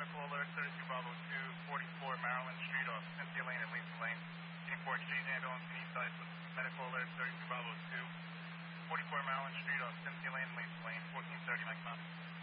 medical alert 32 Bravo 2, 44 Maryland Street off Cynthia Lane and Lisa Lane. Getting for exchange ambulance in Eastside with medical alert 32 Bravo 2, 44 Maryland Street off Cynthia Lane and Lisa Lane, 1430 Mike Mountain.